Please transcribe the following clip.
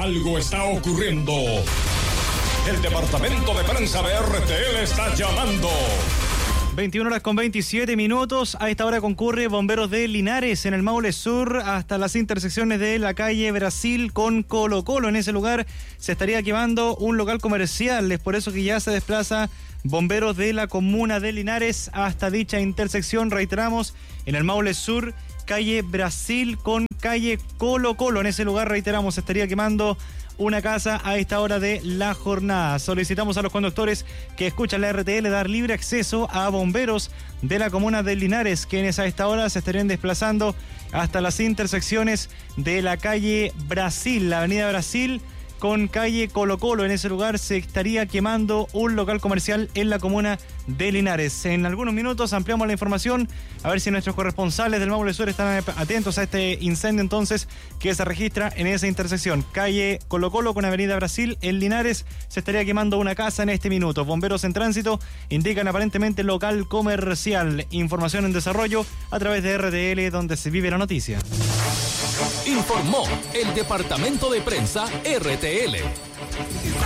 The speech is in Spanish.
Algo está ocurriendo. El departamento de prensa de RTL está llamando. 21:27. A esta hora concurre Bomberos de Linares en el Maule Sur hasta las intersecciones de la calle Brasil con Colo Colo. En ese lugar se estaría quemando un local comercial. Es por eso que ya se desplaza Bomberos de la comuna de Linares hasta dicha intersección. Reiteramos, en el Maule Sur, calle Brasil con calle Colo Colo. En ese lugar, reiteramos, se estaría quemando una casa a esta hora de la jornada. Solicitamos a los conductores que escuchan la RTL dar libre acceso a bomberos de la comuna de Linares, quienes a esta hora se estarían desplazando hasta las intersecciones de la calle Brasil, la avenida Brasil con calle Colo Colo. En ese lugar se estaría quemando un local comercial en la comuna de Linares. En algunos minutos ampliamos la información, a ver si nuestros corresponsales del Maule Sur están atentos a este incendio entonces que se registra en esa intersección. Calle Colo Colo con avenida Brasil en Linares, se estaría quemando una casa en este minuto. Bomberos en tránsito indican aparentemente local comercial. Información en desarrollo a través de RTL, donde se vive la noticia. Informó el departamento de prensa RTL.